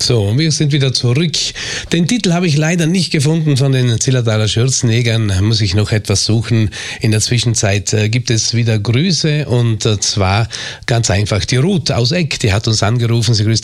So, wir sind wieder zurück. Den Titel habe ich leider nicht gefunden von den Zillertaler Schürzenjägern. Muss ich noch etwas suchen. In der Zwischenzeit gibt es wieder Grüße und zwar ganz einfach die Ruth aus Eck. Die hat uns angerufen. Sie grüßt